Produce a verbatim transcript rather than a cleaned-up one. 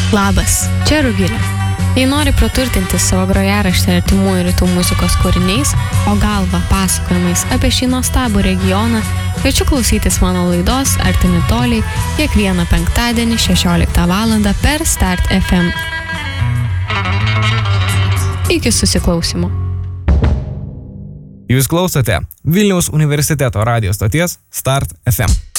Labas, čia Rugilė. Jei nori praturtinti savo grojaraštį artimųjų rytų muzikos kūriniais, o galva pasakojimais apie šį nuostabų regioną, kviečiu klausytis mano laidos Artimi toliai kiekvieną penktadienį šešioliktą valandą per Start F M. Iki susiklausymo. Jūs klausote Vilniaus universiteto radijo stoties Start F M.